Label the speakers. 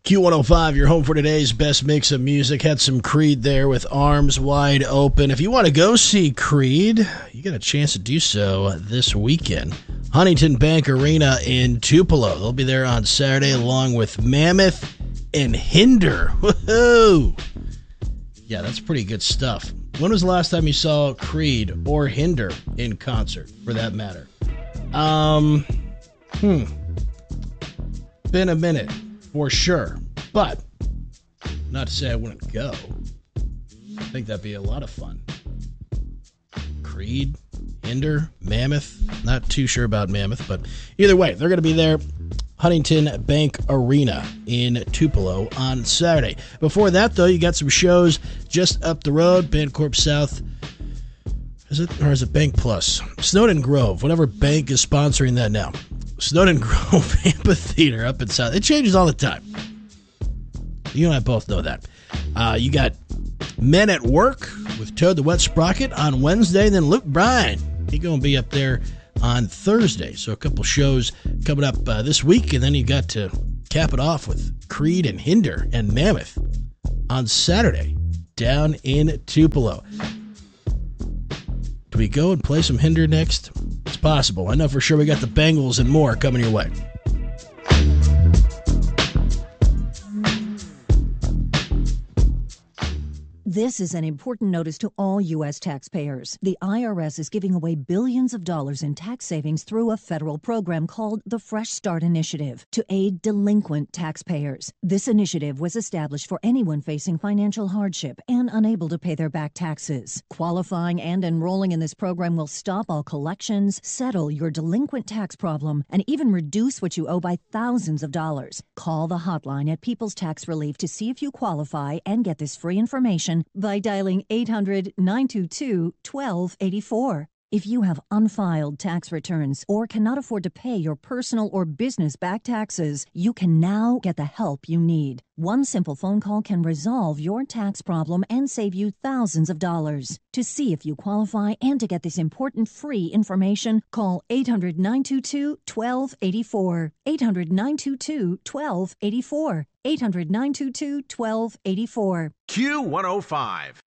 Speaker 1: Q105, your home for today's best mix of music. Had some Creed there with Arms Wide Open. If you want to go see Creed, you got a chance to do so this weekend. Huntington Bank Arena in Tupelo. They'll be there on Saturday along with Mammoth and Hinder. Woohoo! Yeah, that's pretty good stuff. When was the last time you saw Creed or Hinder in concert, for that matter? Been a minute. For sure. But, not to say I wouldn't go. I think that'd be a lot of fun. Creed, Hinder, Mammoth. Not too sure about Mammoth, but either way, they're going to be there. Huntington Bank Arena in Tupelo on Saturday. Before that, though, you got some shows just up the road. Bancorp South. Is it Bank Plus? Snowden Grove. Whatever bank is sponsoring that now. Snowden Grove Amphitheater up in South. It changes all the time. You and I both know that. You got Men at Work with Toad the Wet Sprocket on Wednesday. Then Luke Bryan, he's going to be up there on Thursday. So a couple shows coming up this week. And then you got to cap it off with Creed and Hinder and Mammoth on Saturday down in Tupelo. Do we go and play some Hinder next? It's possible. I know for sure we got the Bengals and more coming your way.
Speaker 2: This is an important notice to all U.S. taxpayers. The IRS is giving away billions of dollars in tax savings through a federal program called the Fresh Start Initiative to aid delinquent taxpayers. This initiative was established for anyone facing financial hardship and unable to pay their back taxes. Qualifying and enrolling in this program will stop all collections, settle your delinquent tax problem, and even reduce what you owe by thousands of dollars. Call the hotline at People's Tax Relief to see if you qualify and get this free information by dialing 800-922-1284. If you have unfiled tax returns or cannot afford to pay your personal or business back taxes, you can now get the help you need. One simple phone call can resolve your tax problem and save you thousands of dollars. To see if you qualify and to get this important free information, call 800-922-1284. 800-922-1284. 800-922-1284.
Speaker 3: Q105.